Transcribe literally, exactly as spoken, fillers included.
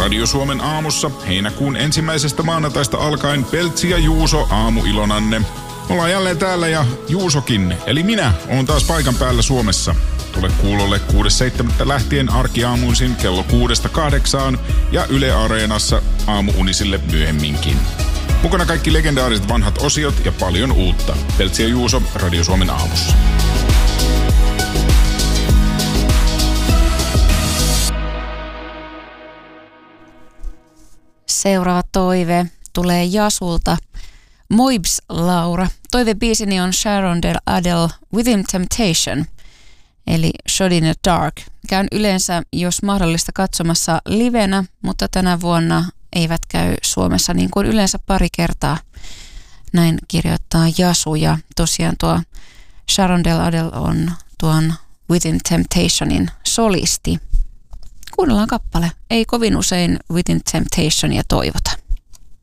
Radio Suomen aamussa heinäkuun ensimmäisestä maanantaista alkaen Peltsi ja Juuso aamuilonanne. Ollaan jälleen täällä ja Juusokin, eli minä, oon taas paikan päällä Suomessa. Tule kuulolle kuudes seitsemättä lähtien arkiaamuisin kello kuudesta kahdeksaan ja Yle Areenassa aamuunisille myöhemminkin. Mukana kaikki legendaariset vanhat osiot ja paljon uutta. Peltsi ja Juuso Radio Suomen aamussa. Seuraava toive tulee Jasulta. Moibs Laura. Toivebiisini on Sharon Del Adele Within Temptation, eli Shot in the Dark. Käyn yleensä, jos mahdollista, katsomassa livenä, mutta tänä vuonna eivät käy Suomessa niin kuin yleensä pari kertaa. Näin kirjoittaa Jasu, ja tosiaan tuo Sharon Del Adele on tuon Within Temptationin solisti. Kuunnellaan kappale. Ei kovin usein Within Temptationia toivota.